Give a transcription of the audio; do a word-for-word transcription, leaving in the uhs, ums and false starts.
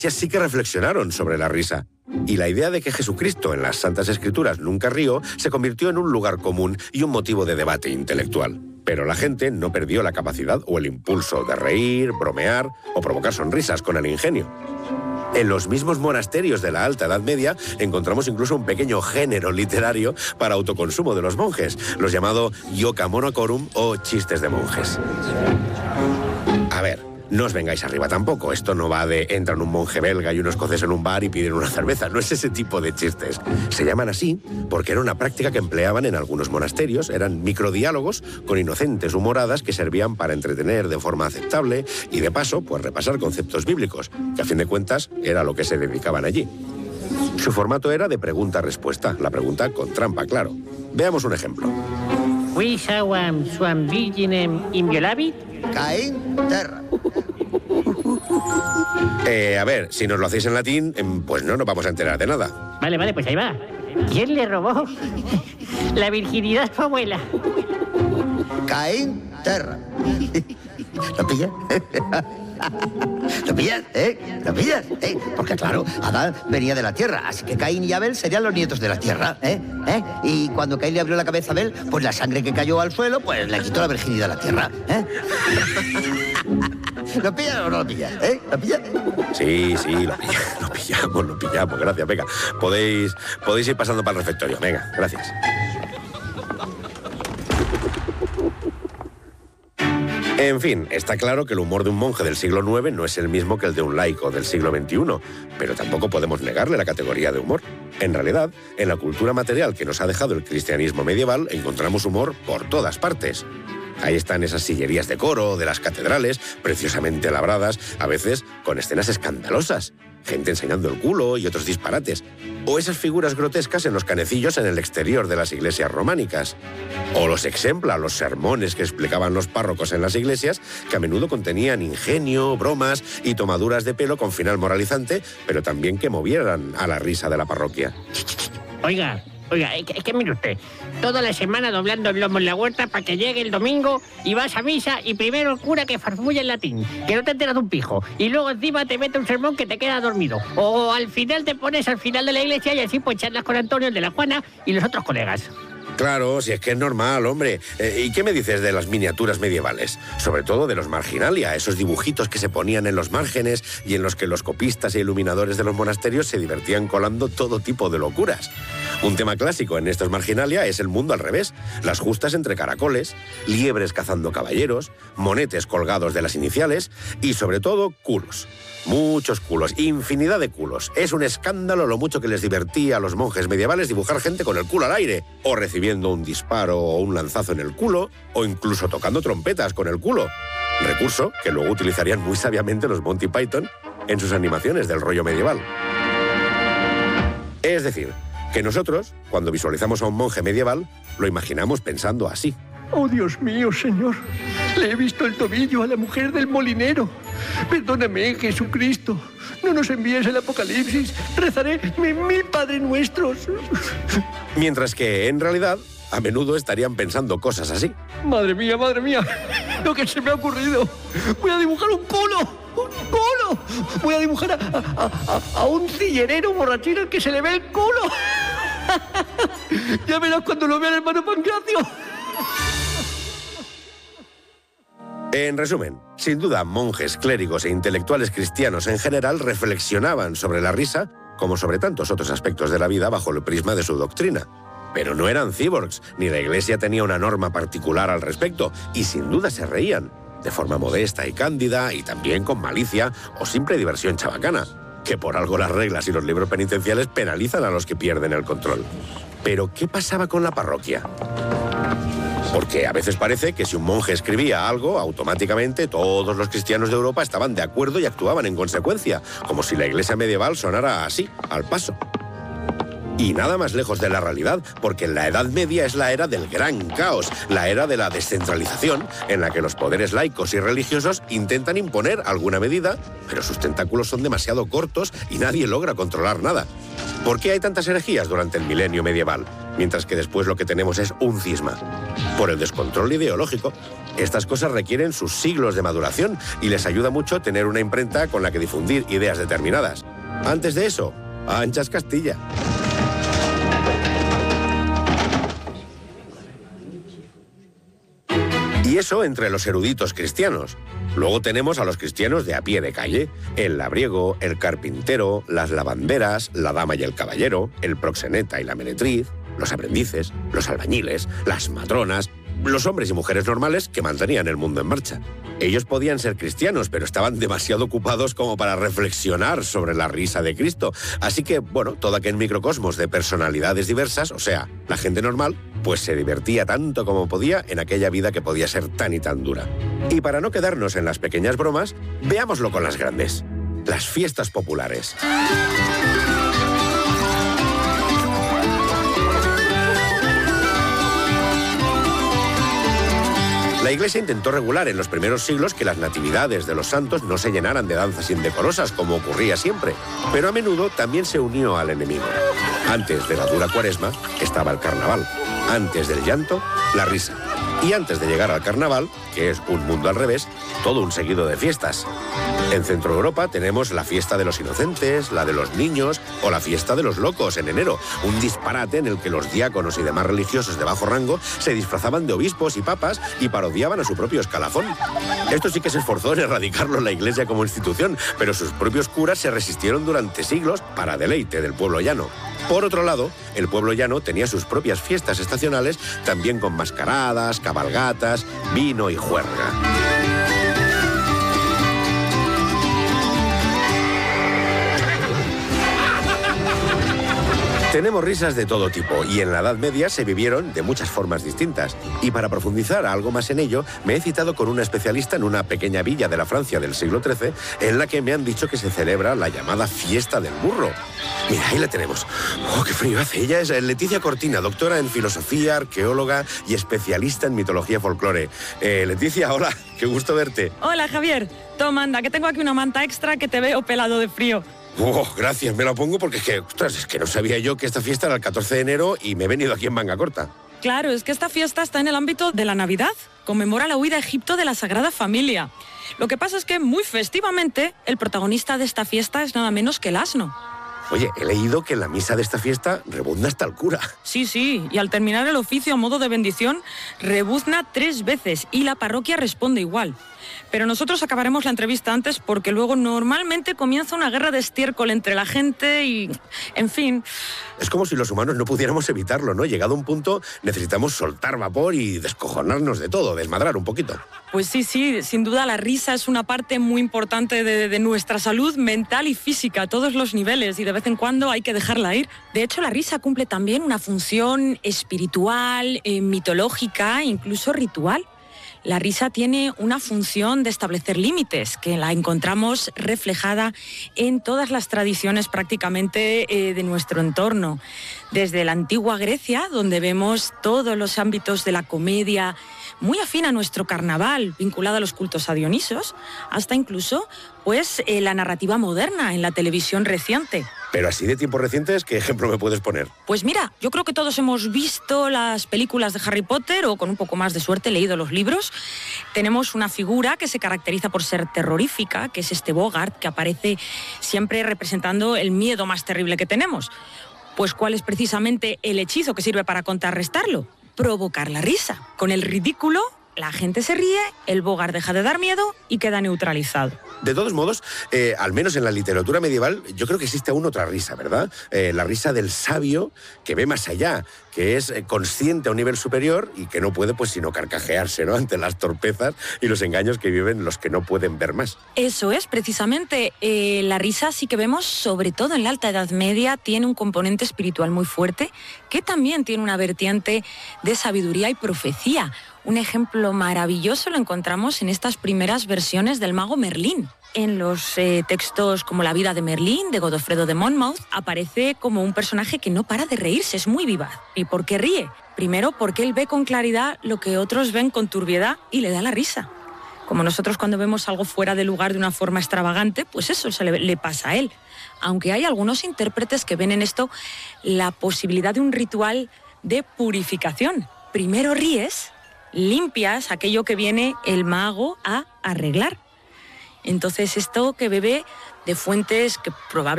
sí que reflexionaron sobre la risa. Y la idea de que Jesucristo en las Santas Escrituras nunca rió se convirtió en un lugar común y un motivo de debate intelectual. Pero la gente no perdió la capacidad o el impulso de reír, bromear o provocar sonrisas con el ingenio. En los mismos monasterios de la Alta Edad Media encontramos incluso un pequeño género literario para autoconsumo de los monjes, los llamados Ioca Monacorum o chistes de monjes. A ver, no os vengáis arriba tampoco. Esto no va de entran un monje belga y un escocés en un bar y piden una cerveza. No es ese tipo de chistes. Se llaman así porque era una práctica que empleaban en algunos monasterios. Eran microdiálogos con inocentes humoradas que servían para entretener de forma aceptable y de paso, pues repasar conceptos bíblicos, que a fin de cuentas era lo que se dedicaban allí. Su formato era de pregunta-respuesta, la pregunta con trampa, claro. Veamos un ejemplo. Qui suam suam virginem inviolabit? Caín, terra. Eh, a ver, si nos lo hacéis en latín, pues no nos vamos a enterar de nada. Vale, vale, pues ahí va. ¿Quién le robó la virginidad a su abuela? Caín, terra. ¿Lo pillas? ¿Lo pillas? ¿Eh? ¿Lo pillas? ¿Eh? Porque claro, Adán venía de la tierra, así que Caín y Abel serían los nietos de la tierra, ¿eh? ¿Eh? Y cuando Caín le abrió la cabeza a Abel, pues la sangre que cayó al suelo, pues le quitó la virginidad a la tierra, ¿eh? ¿Lo pillas o no lo pillas? ¿Eh? ¿Lo pillas? Sí, sí, lo pillamos, lo pillamos, lo pillamos. Gracias, venga. Podéis, podéis ir pasando para el refectorio. Venga, gracias. En fin, está claro que el humor de un monje del siglo nueve no es el mismo que el de un laico del siglo veintiuno, pero tampoco podemos negarle la categoría de humor. En realidad, en la cultura material que nos ha dejado el cristianismo medieval encontramos humor por todas partes. Ahí están esas sillerías de coro, de las catedrales, preciosamente labradas, a veces con escenas escandalosas. Gente enseñando el culo y otros disparates. O esas figuras grotescas en los canecillos en el exterior de las iglesias románicas. O los exempla, los sermones que explicaban los párrocos en las iglesias, que a menudo contenían ingenio, bromas y tomaduras de pelo con final moralizante, pero también que movieran a la risa de la parroquia. Oiga, oiga, es que, es que mire usted, toda la semana doblando el lomo en la huerta para que llegue el domingo y vas a misa y primero el cura que farfulla en latín, que no te enteras de un pijo, y luego encima te mete un sermón que te queda dormido. O al final te pones al final de la iglesia y así pues charlas con Antonio, el de la Juana, y los otros colegas. Claro, si es que es normal, hombre. Eh, ¿Y qué me dices de las miniaturas medievales? Sobre todo de los marginalia, esos dibujitos que se ponían en los márgenes y en los que los copistas e iluminadores de los monasterios se divertían colando todo tipo de locuras. Un tema clásico en estos marginalia es el mundo al revés. Las justas entre caracoles, liebres cazando caballeros, monetes colgados de las iniciales y, sobre todo, culos. Muchos culos, infinidad de culos. Es un escándalo lo mucho que les divertía a los monjes medievales dibujar gente con el culo al aire, o recibiendo un disparo o un lanzazo en el culo, o incluso tocando trompetas con el culo. Recurso que luego utilizarían muy sabiamente los Monty Python en sus animaciones del rollo medieval. Es decir, que nosotros, cuando visualizamos a un monje medieval, lo imaginamos pensando así. Oh, Dios mío, Señor, le he visto el tobillo a la mujer del molinero. Perdóname, Jesucristo. No nos envíes el apocalipsis. Rezaré mil Padres Nuestros. Mientras que, en realidad, a menudo estarían pensando cosas así. Madre mía, madre mía, lo que se me ha ocurrido. Voy a dibujar un culo. ¡Un culo! Voy a dibujar a, a, a, a un cillerero borrachín al que se le ve el culo. Ya verás cuando lo vea el hermano Pancracio. En resumen, sin duda, monjes, clérigos e intelectuales cristianos en general reflexionaban sobre la risa como sobre tantos otros aspectos de la vida bajo el prisma de su doctrina. Pero no eran cyborgs, ni la Iglesia tenía una norma particular al respecto, y sin duda se reían, de forma modesta y cándida, y también con malicia o simple diversión chabacana, que por algo las reglas y los libros penitenciales penalizan a los que pierden el control. Pero, ¿qué pasaba con la parroquia? Porque a veces parece que si un monje escribía algo, automáticamente todos los cristianos de Europa estaban de acuerdo y actuaban en consecuencia, como si la iglesia medieval sonara así, al paso. Y nada más lejos de la realidad, porque la Edad Media es la era del gran caos, la era de la descentralización, en la que los poderes laicos y religiosos intentan imponer alguna medida, pero sus tentáculos son demasiado cortos y nadie logra controlar nada. ¿Por qué hay tantas herejías durante el milenio medieval, mientras que después lo que tenemos es un cisma? Por el descontrol ideológico. Estas cosas requieren sus siglos de maduración y les ayuda mucho tener una imprenta con la que difundir ideas determinadas. Antes de eso, anchas Castilla. Y eso entre los eruditos cristianos. Luego tenemos a los cristianos de a pie de calle, el labriego, el carpintero, las lavanderas, la dama y el caballero, el proxeneta y la meretriz, los aprendices, los albañiles, las matronas, los hombres y mujeres normales que mantenían el mundo en marcha. Ellos podían ser cristianos, pero estaban demasiado ocupados como para reflexionar sobre la risa de Cristo. Así que, bueno, todo aquel microcosmos de personalidades diversas, o sea, la gente normal, pues se divertía tanto como podía en aquella vida que podía ser tan y tan dura. Y para no quedarnos en las pequeñas bromas, veámoslo con las grandes. Las fiestas populares. La Iglesia intentó regular en los primeros siglos que las natividades de los santos no se llenaran de danzas indecorosas, como ocurría siempre, pero a menudo también se unió al enemigo. Antes de la dura cuaresma estaba el carnaval, antes del llanto, la risa, y antes de llegar al carnaval, que es un mundo al revés, todo un seguido de fiestas. En Centro Europa tenemos la fiesta de los inocentes, la de los niños o la fiesta de los locos en enero, un disparate en el que los diáconos y demás religiosos de bajo rango se disfrazaban de obispos y papas y parodiaban a su propio escalafón. Esto sí que se esforzó en erradicarlo la Iglesia como institución, pero sus propios curas se resistieron durante siglos para deleite del pueblo llano. Por otro lado, el pueblo llano tenía sus propias fiestas estacionales, también con mascaradas, cabalgatas, vino y juerga. Tenemos risas de todo tipo y en la Edad Media se vivieron de muchas formas distintas. Y para profundizar algo más en ello, me he citado con una especialista en una pequeña villa de la Francia del siglo trece, en la que me han dicho que se celebra la llamada Fiesta del Burro. Mira, ahí la tenemos. ¡Oh, qué frío hace! Ella es Leticia Cortina, doctora en filosofía, arqueóloga y especialista en mitología folclore. Eh, Leticia, hola, qué gusto verte. Hola, Javier. Toma, anda, que tengo aquí una manta extra que te veo pelado de frío. Oh, gracias, me la pongo porque es que, ostras, es que no sabía yo que esta fiesta era el catorce de enero y me he venido aquí en manga corta. Claro, es que esta fiesta está en el ámbito de la Navidad. Conmemora la huida a Egipto de la Sagrada Familia. Lo que pasa es que, muy festivamente, el protagonista de esta fiesta es nada menos que el asno. Oye, he leído que en la misa de esta fiesta rebuzna hasta el cura. Sí, sí, y al terminar el oficio a modo de bendición, rebuzna tres veces y la parroquia responde igual. Pero nosotros acabaremos la entrevista antes porque luego normalmente comienza una guerra de estiércol entre la gente y... en fin... Es como si los humanos no pudiéramos evitarlo, ¿no? Llegado a un punto necesitamos soltar vapor y descojonarnos de todo, desmadrar un poquito. Pues sí, sí, sin duda la risa es una parte muy importante de, de nuestra salud mental y física a todos los niveles y de vez en cuando hay que dejarla ir. De hecho, la risa cumple también una función espiritual, eh, mitológica, incluso ritual. La risa tiene una función de establecer límites, que la encontramos reflejada en todas las tradiciones prácticamente eh, de nuestro entorno. Desde la antigua Grecia, donde vemos todos los ámbitos de la comedia, muy afín a nuestro carnaval, vinculado a los cultos a Dionisos, hasta incluso pues, eh, la narrativa moderna en la televisión reciente. Pero así de tiempos recientes, ¿qué ejemplo me puedes poner? Pues mira, yo creo que todos hemos visto las películas de Harry Potter o con un poco más de suerte leído los libros. Tenemos una figura que se caracteriza por ser terrorífica, que es este Bogart, que aparece siempre representando el miedo más terrible que tenemos. Pues ¿cuál es precisamente el hechizo que sirve para contrarrestarlo? Provocar la risa. Con el ridículo, la gente se ríe, el Bogart deja de dar miedo y queda neutralizado. De todos modos, eh, al menos en la literatura medieval, yo creo que existe aún otra risa, ¿verdad? Eh, la risa del sabio que ve más allá, que es eh, consciente a un nivel superior y que no puede pues sino carcajearse, ¿no? Ante las torpezas y los engaños que viven los que no pueden ver más. Eso es, precisamente. Eh, la risa sí que vemos, sobre todo en la Alta Edad Media, tiene un componente espiritual muy fuerte, que también tiene una vertiente de sabiduría y profecía. Un ejemplo maravilloso lo encontramos en estas primeras versiones del mago Merlín. En los eh, textos como La vida de Merlín, de Godofredo de Monmouth, aparece como un personaje que no para de reírse, es muy vivaz. ¿Y por qué ríe? Primero, porque él ve con claridad lo que otros ven con turbiedad y le da la risa. Como nosotros cuando vemos algo fuera de lugar de una forma extravagante, pues eso se le, le pasa a él. Aunque hay algunos intérpretes que ven en esto la posibilidad de un ritual de purificación. Primero ríes, limpias aquello que viene el mago a arreglar. Entonces esto que bebe de fuentes que probablemente